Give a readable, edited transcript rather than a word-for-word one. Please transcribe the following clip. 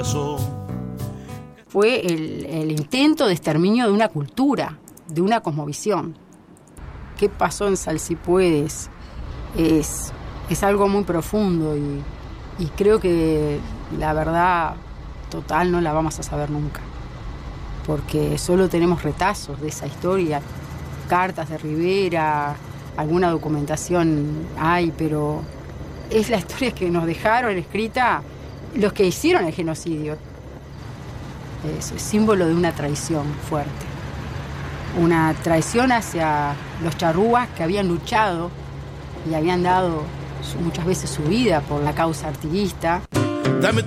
corazón. Fue el intento de exterminio de una cultura, de una cosmovisión. ¿Qué pasó en Salsipuedes? Es algo muy profundo y creo que la verdad total no la vamos a saber nunca, porque solo tenemos retazos de esa historia, cartas de Rivera, alguna documentación hay, pero es la historia que nos dejaron escrita los que hicieron el genocidio. Es símbolo de una traición fuerte, una traición hacia los charrúas que habían luchado y habían dado muchas veces su vida por la causa artiguista.